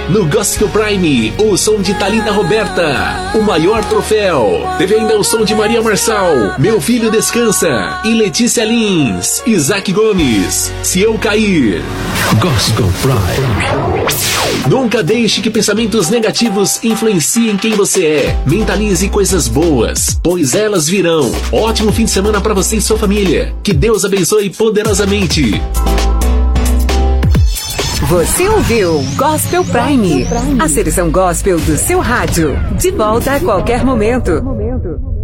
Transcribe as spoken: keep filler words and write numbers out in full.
No Gospel Prime, o som de Thalita Roberta, o maior troféu. Teve ainda o som de Maria Marçal, Meu Filho Descansa, e Letícia Lins, Isaac Gomes, Se Eu Cair. Gospel Prime. Nunca deixe que pensamentos negativos influenciem quem você é. Mentalize coisas boas, pois elas virão. Ótimo fim de semana para você e sua família. Que Deus abençoe poderosamente. Você ouviu Gospel Prime, a seleção gospel do seu rádio. De volta a qualquer momento.